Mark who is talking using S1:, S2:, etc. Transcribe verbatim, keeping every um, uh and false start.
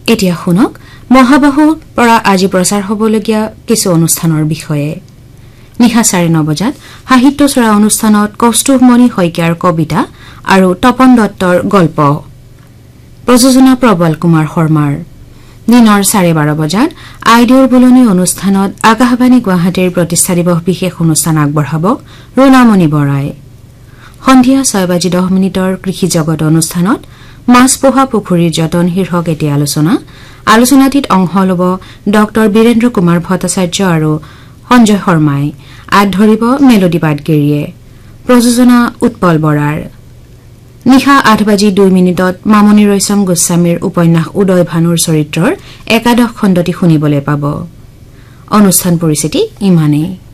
S1: এতিয়া শুনক মহাবাহুৰ পৰা আজি প্ৰচাৰ হ'বলগীয়া কিছু অনুষ্ঠানৰ বিষয়ে। নিশা চাৰে ন বজাত সাহিত্যচৰা অনুষ্ঠানত কৌস্তুভমণি শইকীয়াৰ কবিতা আৰু তপন দত্তৰ গল্প, প্ৰযোজনা প্ৰবল কুমাৰ শৰ্মাৰ। দিনৰ চাৰে বাৰ বজাত আইডিঅৰ বোলনী অনুষ্ঠানত আকাশবাণী গুৱাহাটীৰ প্ৰতিষ্ঠা দিৱস বিশেষ অনুষ্ঠান আগবঢ়াব ৰুণামণি বৰাই। সন্ধিয়া ছয় বাজি দহ মিনিটৰ কৃষি জগত অনুষ্ঠানত মাছ পোহা পুখুৰীৰ যতন শীৰ্ষক এটি আলোচনা। আলোচনাটিত অংশ ল'ব ড বীৰেন্দ্ৰ কুমাৰ ভট্টাচাৰ্য আৰু সঞ্জয় শৰ্মাই। আগ ধৰিব মেলোডী পাটগিৰিয়ে। প্ৰযোজনা উৎপল বৰাৰ। নিশা আঠ বাজি দুই মিনিটত মামণি ৰয়ছম গোস্বামীৰ উপন্যাস উদয় ভানুৰ চৰিত্ৰৰ একাদশ খণ্ডটি শুনিবলৈ পাব। অনুষ্ঠান পৰিস্থিতি ইমানেই।